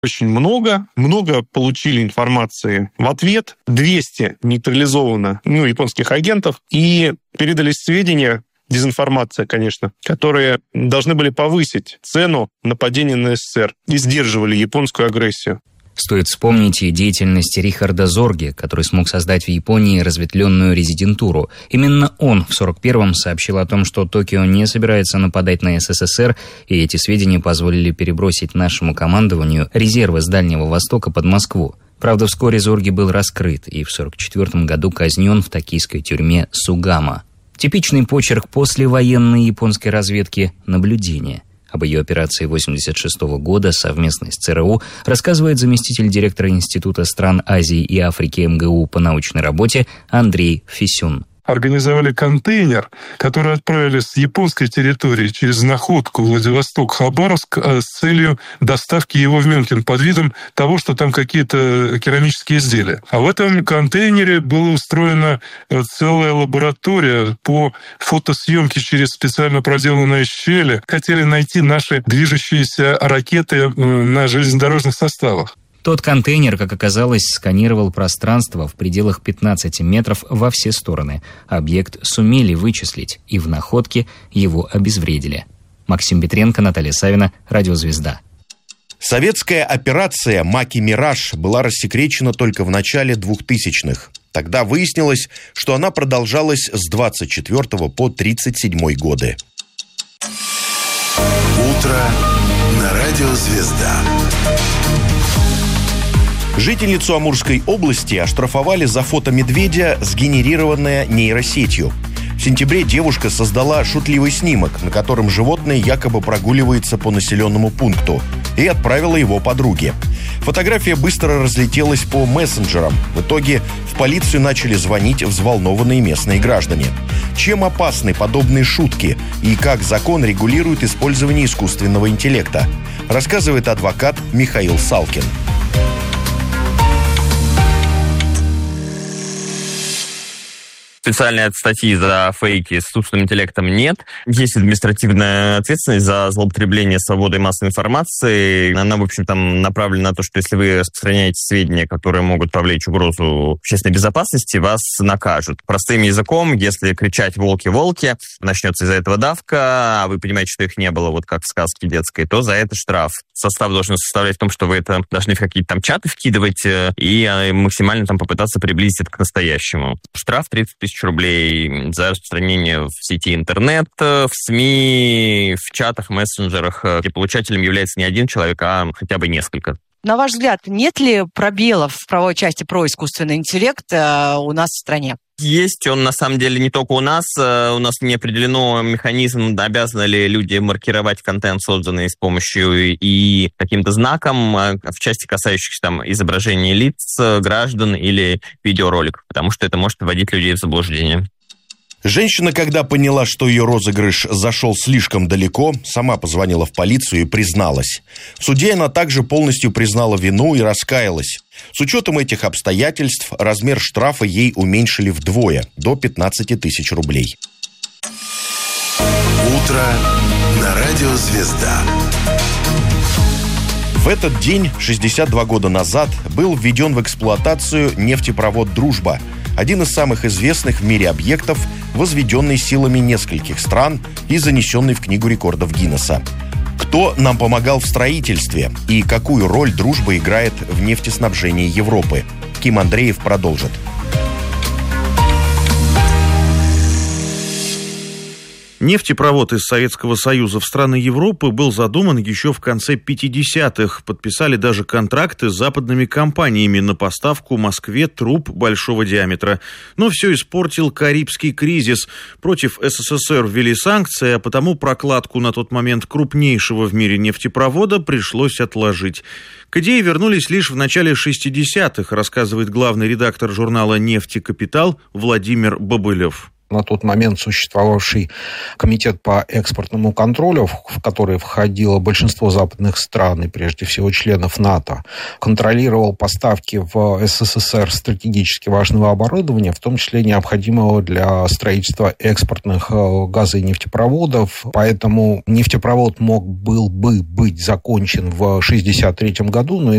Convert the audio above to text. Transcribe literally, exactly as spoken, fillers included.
очень много. Много получили информации в ответ. двести нейтрализовано ну, японских агентов. И передались сведения, дезинформация, конечно, которые должны были повысить цену нападения на СССР и сдерживали японскую агрессию. Стоит вспомнить и деятельность Рихарда Зорге, который смог создать в Японии разветвленную резидентуру. Именно он в сорок первом сообщил о том, что Токио не собирается нападать на СССР, и эти сведения позволили перебросить нашему командованию резервы с Дальнего Востока под Москву. Правда, вскоре Зорге был раскрыт и в сорок четвертом году казнен в токийской тюрьме Сугама. Типичный почерк послевоенной японской разведки – наблюдение. Об ее операции восемьдесят шестого года совместно с ЦРУ рассказывает заместитель директора Института стран Азии и Африки эм гэ у по научной работе Андрей Фисюн. Организовали контейнер, который отправили с японской территории через находку Владивосток-Хабаровск с целью доставки его в Мюнхен под видом того, что там какие-то керамические изделия. А в этом контейнере была устроена целая лаборатория по фотосъемке через специально проделанные щели. Хотели найти наши движущиеся ракеты на железнодорожных составах. Тот контейнер, как оказалось, сканировал пространство в пределах пятнадцати метров во все стороны. Объект сумели вычислить, и в находке его обезвредили. Максим Петренко, Наталья Савина, Радиозвезда. Советская операция «Маки-Мираж» была рассекречена только в начале двухтысячных. Тогда выяснилось, что она продолжалась с двадцать четвёртого по тридцать седьмой годы. Утро на Радиозвезда. Жительницу Амурской области оштрафовали за фото медведя, сгенерированное нейросетью. В сентябре девушка создала шутливый снимок, на котором животное якобы прогуливается по населенному пункту, и отправила его подруге. Фотография быстро разлетелась по мессенджерам. В итоге в полицию начали звонить взволнованные местные граждане. Чем опасны подобные шутки и как закон регулирует использование искусственного интеллекта, рассказывает адвокат Михаил Салкин. Специальной статьи за фейки с искусственным интеллектом нет. Есть административная ответственность за злоупотребление свободой массовой информации. Она, в общем, там направлена на то, что если вы распространяете сведения, которые могут повлечь угрозу общественной безопасности, вас накажут. Простым языком, если кричать «волки, волки», начнется из-за этого давка, а вы понимаете, что их не было, вот как в сказке детской, то за это штраф. Состав должен составлять в том, что вы это должны в какие-то там чаты вкидывать и максимально там попытаться приблизить это к настоящему. Штраф тридцать тысяч рублей за распространение в сети интернет, в СМИ, в чатах, мессенджерах, где получателем является не один человек, а хотя бы несколько. На ваш взгляд, нет ли пробелов в правовой части про искусственный интеллект у нас в стране? Есть он, на самом деле, не только у нас. У нас не определено механизм, обязаны ли люди маркировать контент, созданный с помощью и каким-то знаком в части, касающихся там изображения лиц, граждан или видеороликов, потому что это может вводить людей в заблуждение. Женщина, когда поняла, что ее розыгрыш зашел слишком далеко, сама позвонила в полицию и призналась. В суде она также полностью признала вину и раскаялась. С учетом этих обстоятельств размер штрафа ей уменьшили вдвое, до пятнадцати тысяч рублей. Утро на Радиозвезда. В этот день, шестьдесят два года назад, был введен в эксплуатацию нефтепровод «Дружба», один из самых известных в мире объектов, возведенный силами нескольких стран и занесенный в Книгу рекордов Гиннесса. Кто нам помогал в строительстве и какую роль «Дружба» играет в нефтеснабжении Европы? Ким Андреев продолжит. Нефтепровод из Советского Союза в страны Европы был задуман еще в конце пятидесятых. Подписали даже контракты с западными компаниями на поставку Москве труб большого диаметра. Но все испортил Карибский кризис. Против СССР ввели санкции, а потому прокладку на тот момент крупнейшего в мире нефтепровода пришлось отложить. К идее вернулись лишь в начале шестидесятых, рассказывает главный редактор журнала «Нефть и Капитал» Владимир Бобылев. на тот момент существовавший комитет по экспортному контролю, в который входило большинство западных стран и прежде всего членов НАТО, контролировал поставки в СССР стратегически важного оборудования, в том числе необходимого для строительства экспортных газо- и нефтепроводов. Поэтому нефтепровод мог был бы быть закончен в шестьдесят третьем году, но